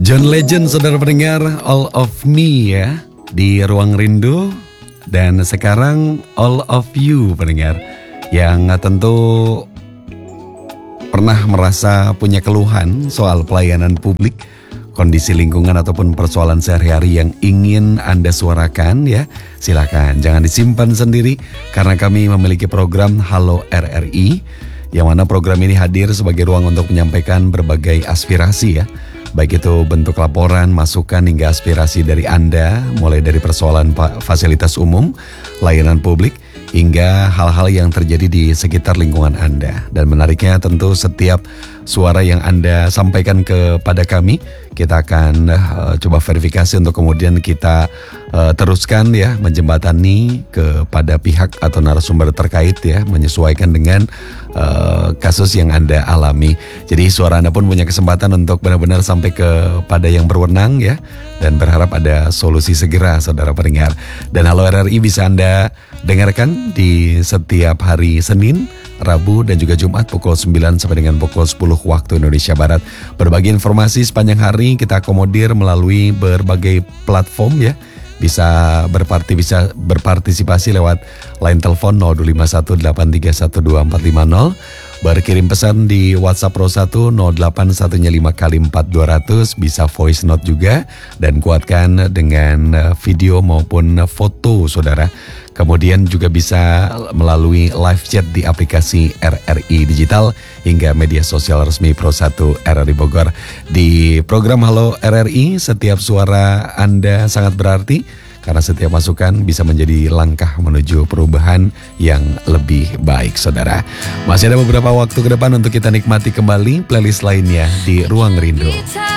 John Legend, saudara pendengar, All of Me ya, di Ruang Rindu. Dan sekarang All of You pendengar, yang tentu pernah merasa punya keluhan soal pelayanan publik, kondisi lingkungan ataupun persoalan sehari-hari yang ingin Anda suarakan ya, silakan jangan disimpan sendiri, karena kami memiliki program Halo RRI, yang mana program ini hadir sebagai ruang untuk menyampaikan berbagai aspirasi ya, baik itu bentuk laporan, masukan hingga aspirasi dari Anda, mulai dari persoalan fasilitas umum, layanan publik, hingga hal-hal yang terjadi di sekitar lingkungan Anda. Dan menariknya tentu setiap suara yang Anda sampaikan kepada kami, kita akan coba verifikasi untuk kemudian kita teruskan ya, menjembatani kepada pihak atau narasumber terkait ya, menyesuaikan dengan kasus yang Anda alami. Jadi suara Anda pun punya kesempatan untuk benar-benar sampai kepada yang berwenang ya, dan berharap ada solusi segera, saudara pendengar. Dan Halo RRI bisa Anda dengarkan di setiap hari Senin, Rabu dan juga Jumat pukul 9 sampai dengan pukul 10 waktu Indonesia Barat. Berbagai informasi sepanjang hari kita akomodir melalui berbagai platform ya. Bisa berpartisipasi lewat line telepon 0251831240, berkirim pesan di WhatsApp Pro 1 0815 bisa voice note juga, dan kuatkan dengan video maupun foto saudara. Kemudian juga bisa melalui live chat di aplikasi RRI Digital hingga media sosial resmi Pro 1 RRI Bogor. Di program Halo RRI, setiap suara Anda sangat berarti, karena setiap masukan bisa menjadi langkah menuju perubahan yang lebih baik, saudara. Masih ada beberapa waktu ke depan untuk kita nikmati kembali playlist lainnya di Ruang Rindu.